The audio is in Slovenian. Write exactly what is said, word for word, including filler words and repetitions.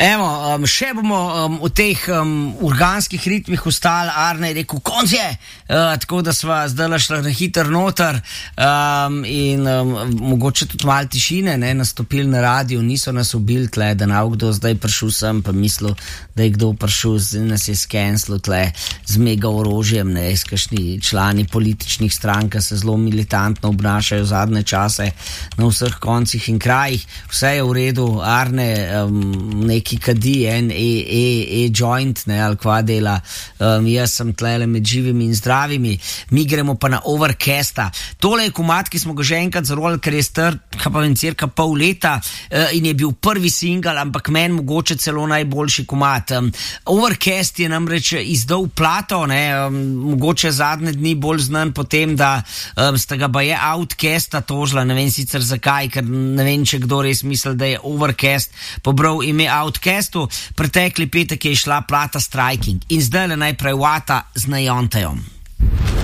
Evo, um, še bomo um, v teh um, organskih ritmih ostali. Arne je rekel, konc je, uh, tako da sva zdaj šla na hiter noter um, in um, mogoče tudi malo tišine, ne, nastopili na radiju, niso nas ubili tle, da nav kdo zdaj prišel sem, pa mislil, da je kdo prišel, zdaj nas je skenslil tle z mega orožjem, ne, izkašni člani političnih strank, se zelo militantno obnašajo zadnje čase na vseh koncih in krajih. Vse je v redu, Arne um, neki kadi, en e-joint, e, e, ne, ali kva dela, um, jaz sem tlele med živimi in zdravimi, mi gremo pa na Overcasta. Tole je komad, ki smo ga že enkrat zarolili, ker je star, kaj pa vem, cirka pol leta uh, in je bil prvi single, ampak meni mogoče celo najboljši komad. Um, Overcast je namreč izdal plato, ne, um, mogoče zadnje dni bolj znan po tem, da um, sta ga baje Outcasta tožila, ne vem sicer zakaj, ker ne vem, če kdo res misli, da je Overcast pobral ime Outcastu. Pretekli petek je šla plata Striking in zdaj le najprej Wata z Najontajom.